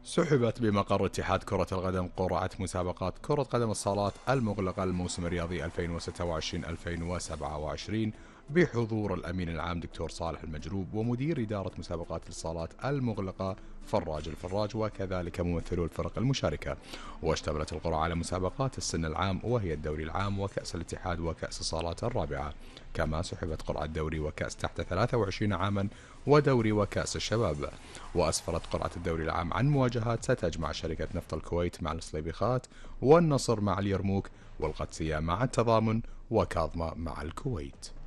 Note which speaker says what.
Speaker 1: سحبت بمقر اتحاد كرة القدم قرعة مسابقات كرة قدم الصالات المغلقة الموسم الرياضي 2026-2027 بحضور الأمين العام دكتور صالح المجروب ومدير إدارة مسابقات الصالات المغلقة فراج الفراج وكذلك ممثلو الفرق المشاركة. واشتملت القرعة على مسابقات السن العام وهي الدوري العام وكأس الاتحاد وكأس الصالات الرابعة، كما سحبت قرعة دوري وكأس تحت 23 عاما ودوري وكأس الشباب. وأسفرت قرعة الدوري العام عن مواجهات ستجمع شركة نفط الكويت مع الصليبيخات، والنصر مع اليرموك، والقدسية مع التضامن، وكاظمة مع الكويت.